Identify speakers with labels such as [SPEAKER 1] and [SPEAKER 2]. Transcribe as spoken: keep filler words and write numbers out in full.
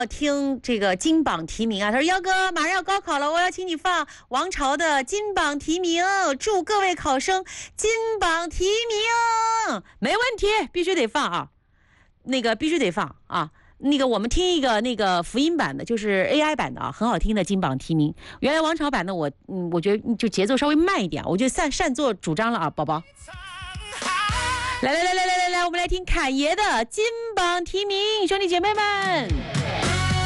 [SPEAKER 1] 听这个金榜题名啊，他说幺哥马上要高考了，我要请你放王朝的金榜题名，祝各位考生金榜题名，没问题，必须得放啊，那个必须得放啊。那个我们听一个那个福音版的，就是 A I 版的啊，很好听的金榜题名。原来王朝版的我，嗯，我觉得就节奏稍微慢一点，我就擅擅作主张了啊，宝宝。来来来来来来来，我们来听侃爷的金榜题名，兄弟姐妹们。